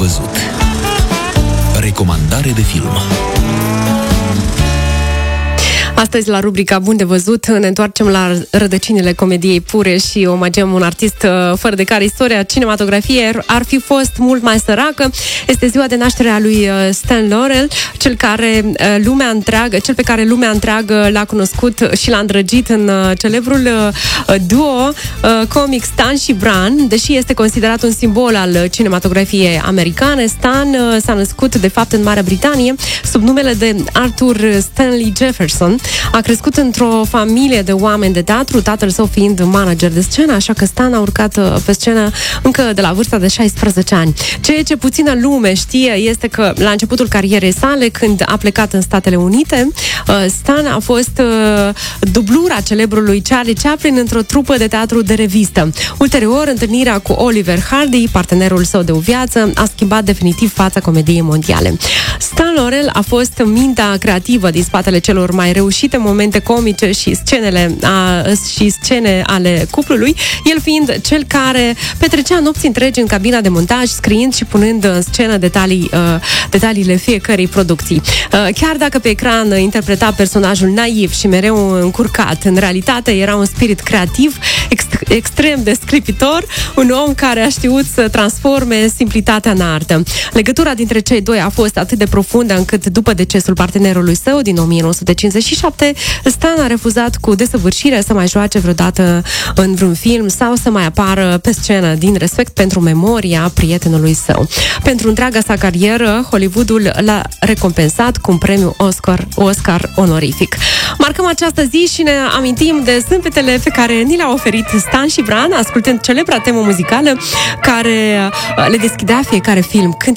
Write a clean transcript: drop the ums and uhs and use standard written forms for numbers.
văzut. Recomandare de film. Astăzi, la rubrica Bun de văzut, ne întoarcem la rădăcinile comediei pure și omagiem un artist fără de care istoria cinematografiei ar fi fost mult mai săracă. Este ziua de naștere a lui Stan Laurel, cel pe care lumea întreagă l-a cunoscut și l-a îndrăgit în celebrul duo comic Stan și Bran. Deși este considerat un simbol al cinematografiei americane, Stan s-a născut, de fapt, în Marea Britanie, sub numele de Arthur Stanley Jefferson. A crescut într-o familie de oameni de teatru, tatăl său fiind manager de scenă, așa că Stan a urcat pe scenă încă de la vârsta de 16 ani. Ceea ce puțină lume știe este că la începutul carierei sale, când a plecat în Statele Unite, Stan a fost dublura celebrului Charlie Chaplin într-o trupă de teatru de revistă. Ulterior, întâlnirea cu Oliver Hardy, partenerul său de o viață, a schimbat definitiv fața comediei mondiale. Stan Laurel a fost mintea creativă din spatele celor mai reușite momente comice și scene ale cuplului, el fiind cel care petrecea nopți întregi în cabina de montaj, scriind și punând în scenă detaliile fiecărei producții. Chiar dacă pe ecran interpreta personajul naiv și mereu încurcat, în realitate era un spirit creativ, extrem de scripitor, un om care a știut să transforme simplitatea în artă. Legătura dintre cei doi a fost atât de profundă încât, după decesul partenerului său din 1957, Stan a refuzat cu desăvârșire să mai joace vreodată în vreun film sau să mai apară pe scenă, din respect pentru memoria prietenului său. Pentru întreaga sa carieră, Hollywoodul l-a recompensat cu un premiu Oscar onorific. Marcăm această zi și ne amintim de zâmbetele pe care ni le-a oferit Stan și Bran, ascultând celebra temă muzicală care le deschidea fiecare film, cântece